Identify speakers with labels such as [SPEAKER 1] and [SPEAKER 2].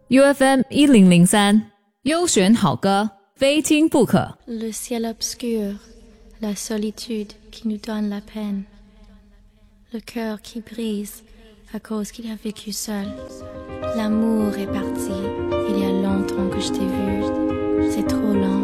[SPEAKER 1] UFM 1003，优选好歌，非听不可。
[SPEAKER 2] Le ciel obscur, la solitude qui nous donne la peine, le cœur qui brise à cause qu'il a vécu seul. L'amour est parti, il y a longtemps que je t'ai vu, c'est trop lent.